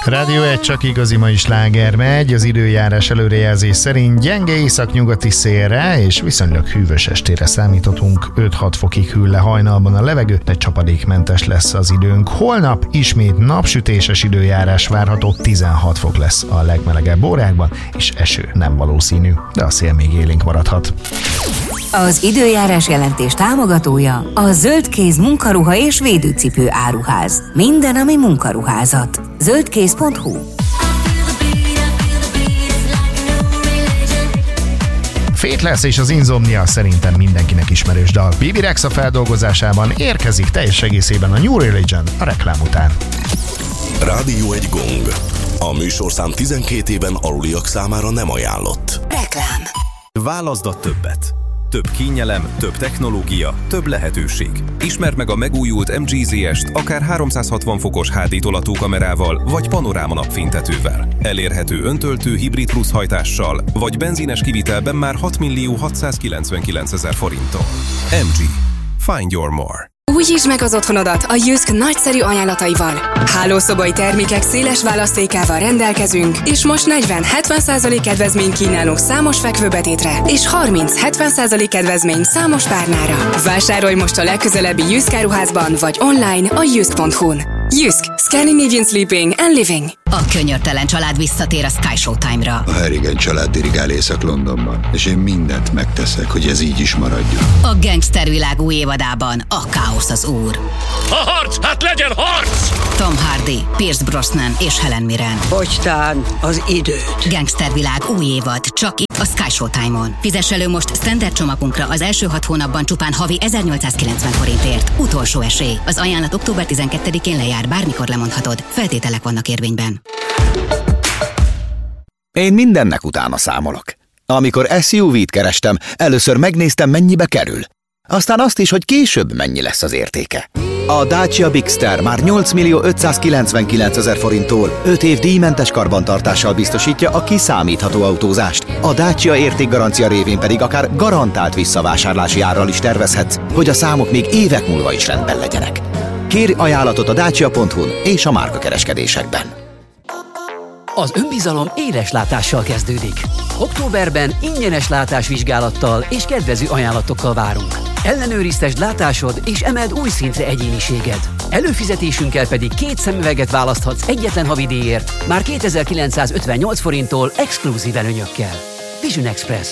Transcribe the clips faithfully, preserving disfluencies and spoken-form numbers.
Rádió egy, csak igazi mai sláger megy, az időjárás előrejelzés szerint gyenge északnyugati szélre és viszonylag hűvös estére számíthatunk, öt-hat fokig hűl le hajnalban a levegő, de csapadékmentes lesz az időnk. Holnap ismét napsütéses időjárás várható, tizenhat fok lesz a legmelegebb órákban, és eső nem valószínű, de a szél még élénk maradhat. Az időjárás jelentés támogatója a Zöldkéz munkaruha és védőcipő áruház. Minden, ami munkaruházat. zöldkéz pont hu. Faithless és az Insomnia szerintem mindenkinek ismerős dal. Bibi Rexha feldolgozásában érkezik teljes egészében a New Religion a reklám után. Rádió egy gong. A műsorszám tizenkét éven aluliak számára nem ajánlott. Reklám. Válaszd a többet. Több kényelem, több technológia, több lehetőség. Ismerd meg a megújult em gé zé est akár háromszázhatvan fokos há dé tolatókamerával vagy panoráma napfénytetővel. Elérhető öntöltő hibrid plusz hajtással vagy benzines kivitelben már hat millió hatszázkilencvenkilencezer forinttal. em gé. Find your more. Újítsd meg az otthonodat a Jysk nagyszerű ajánlataival. Hálószobai termékek széles választékával rendelkezünk, és most negyven-hetven százalék kedvezmény kínálunk számos fekvőbetétre, és harminc-hetven százalék kedvezmény számos párnára. Vásárolj most a legközelebbi Jysk áruházban, vagy online a jysk pont hu-n. Jysk. Scandinavian Sleeping and Living. A könyörtelen család visszatér a Sky Showtime-ra. A Harrigan család dirigál Észak-Londonban, és én mindent megteszek, hogy ez így is maradjon. A gangstervilág új évadában a káosz az úr. A harc! Hát legyen harc! Tom Hardy, Pierce Brosnan és Helen Mirren. Fogytán az időt. Gangstervilág új évad, csak itt a Sky Showtime-on. Fizess elő most standard csomagunkra az első hat hónapban csupán havi ezernyolcszázkilencven forintért. Utolsó esély. Az ajánlat október tizenkettedikén lejár, bármikor lemondhatod. Feltételek vannak érvényben. Én mindennek utána számolok. Amikor es u vét kerestem, először megnéztem, mennyibe kerül. Aztán azt is, hogy később mennyi lesz az értéke. A Dacia Bigster már nyolc millió ötszázkilencvenkilencezer forinttól öt év díjmentes karbantartással biztosítja a kiszámítható autózást. A Dacia értékgarancia révén pedig akár garantált visszavásárlási árral is tervezhetsz, hogy a számok még évek múlva is rendben legyenek. Kérj ajánlatot a dacia pont hu-n és a márkakereskedésekben. Az önbizalom éles látással kezdődik. Októberben ingyenes látásvizsgálattal és kedvező ajánlatokkal várunk. Ellenőriztesd látásod és emeld új szintre egyéniséged. Előfizetésünkkel pedig két szemüveget választhatsz egyetlen havidíjért, már kétezer-kilencszázötvennyolc forinttól exkluzív előnyökkel. Vision Express.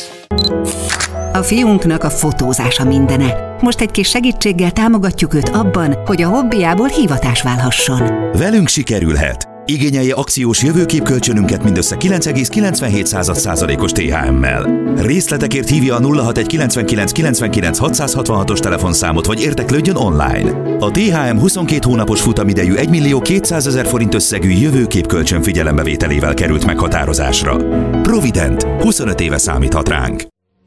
A fiunknak a fotózása mindene. Most egy kis segítséggel támogatjuk őt abban, hogy a hobbiából hivatás válhasson. Velünk sikerülhet! Igényelje akciós jövőképkölcsönünket mindössze kilenc egész kilencvenhét százalékos té há emmel. Részletekért hívja a nulla hatvanegy kilencvenkilenc kilencvenkilenc hatszázhatvanhatos telefonszámot, vagy érteklődjön online. A té há em huszonkét hónapos futamidejű egymillió kétszázezer forint összegű jövőképkölcsön figyelembevételével került meghatározásra. Provident, huszonöt éve számíthat ránk.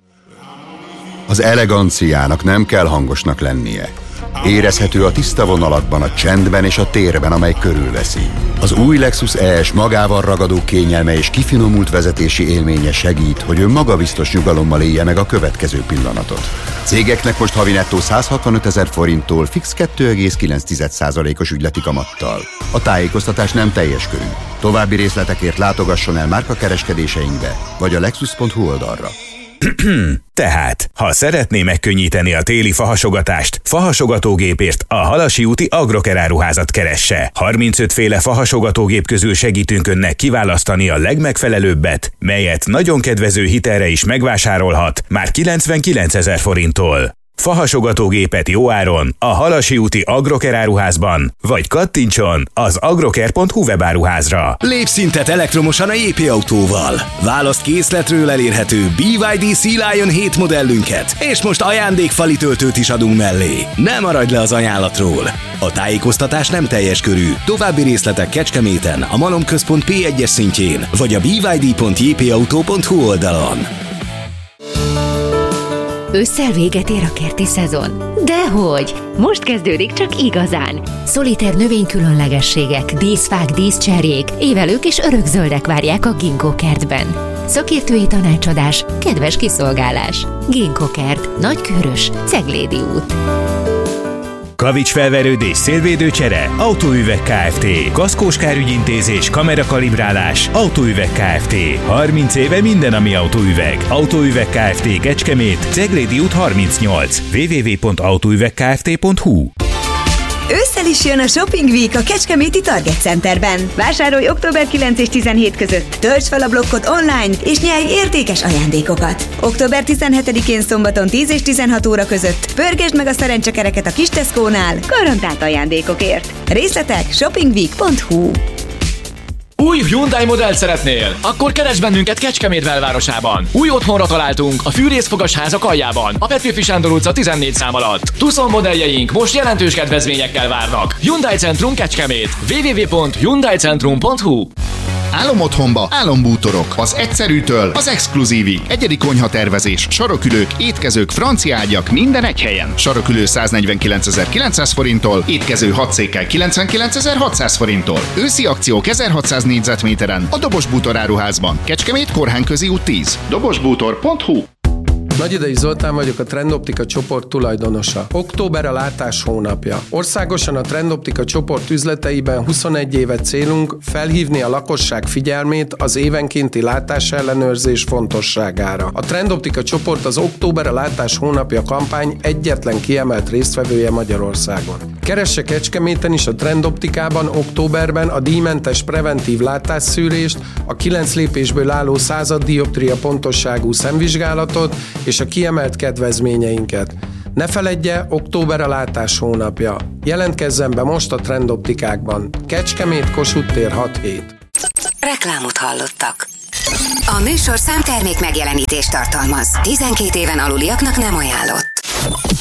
Az eleganciának nem kell hangosnak lennie. Érezhető a tiszta vonalakban, a csendben és a térben, amely körülveszi. Az új Lexus E S magával ragadó kényelme és kifinomult vezetési élménye segít, hogy ön magabiztos nyugalommal élje meg a következő pillanatot. Cégeknek most havi nettó százhatvanötezer forinttól fix kettő egész kilenc százalékos ügyleti kamattal. A tájékoztatás nem teljes körű. További részletekért látogasson el márkakereskedéseinkbe, vagy a lexus pont hu oldalra. Tehát, ha szeretné megkönnyíteni a téli fahasogatást, fahasogatógépért a Halasi úti Agroker áruházat keresse. harmincöt féle fahasogatógép közül segítünk önnek kiválasztani a legmegfelelőbbet, melyet nagyon kedvező hitelre is megvásárolhat, már kilencvenkilencezer forinttól. Fahasogatógépet jó áron a Halasi úti Agroker áruházban, vagy kattintson az agroker pont hu webáruházra. Lépj szintet elektromosan a jé pé autóval. Választ készletről elérhető bé vé dé Sea Lion hét modellünket, és most ajándékfali töltőt is adunk mellé. Ne maradj le az ajánlatról. A tájékoztatás nem teljes körű. További részletek Kecskeméten, a Malom Központ pé egyes szintjén, vagy a bé vé dé pont jé pé autó pont hu oldalon. Ősszel véget ér a kerti szezon? Dehogy! Most kezdődik csak igazán! Szoliter növénykülönlegességek, díszfák, díszcserjék, évelők és örökzöldek várják a Ginkgo kertben. Szakértői tanácsadás, kedves kiszolgálás. Ginkgo kert, Nagykőrös, Ceglédi út. Kavicsfelverődés, szélvédőcsere, Autóüveg Kft. Kaszkós kárügyintézés, kamerakalibrálás, Autóüveg Kft. harminc éve minden, ami autóüveg. Autóüveg Kft. Kecskemét, Ceglédi út harmincnyolc. double-u double-u double-u pont autóüvegkft pont hu. Ősszel is jön a Shopping Week a Kecskeméti Target Centerben. Vásárolj október kilenc és tizenhét között, töltsd fel a blokkot online, és nyerj értékes ajándékokat. október tizenhetedikén szombaton tíz és tizenhat óra között pörgesd meg a szerencsekereket a kis Tesco-nál garantált ajándékokért. Részletek shoppingweek pont hu. Új Hyundai modellt szeretnél? Akkor keresd bennünket Kecskemét belvárosában. Új otthonra találtunk a fűrészfogasházak aljában, a Petőfi Sándor utca tizennégy szám alatt. Tucson modelljeink most jelentős kedvezményekkel várnak. Hyundai Centrum Kecskemét. double-u double-u double-u pont hyundai centrum pont hu. Álomotthonba, álombútorok. Az egyszerűtől az exkluzívig. Egyedi konyhatervezés, sarokülők, étkezők, francia ágyak, minden egy helyen. Sarokülő száznegyvenkilencezer-kilencszáz forinttól, étkező hat székkel kilencvenkilencezer-hatszáz forinttól. Őszi akciók ezerhatszáz négyzetméteren a Dobos-Bútor áruházban. Kecskemét, Korhányközi út tíz. dobosbútor pont hu. Nagyidei Zoltán vagyok, a Trendoptika csoport tulajdonosa. Október a látás hónapja. Országosan a Trendoptika csoport üzleteiben huszonegy éve célunk felhívni a lakosság figyelmét az évenkénti látásellenőrzés fontosságára. A Trendoptika csoport az Október a látás hónapja kampány egyetlen kiemelt résztvevője Magyarországon. Keresse Kecskeméten is a Trendoptikában októberben a díjmentes preventív látásszűrést, a kilenc lépésből álló század dioptria pontosságú szemvizsgálatot és a kiemelt kedvezményeinket. Ne feledje, október a látás hónapja. Jelentkezzen be most a Trendoptikákban. Kecskemét, Kossuth tér hat hét. Reklámot hallottak. A műsorszám termék megjelenítést tartalmaz. tizenkét éven aluliaknak nem ajánlott.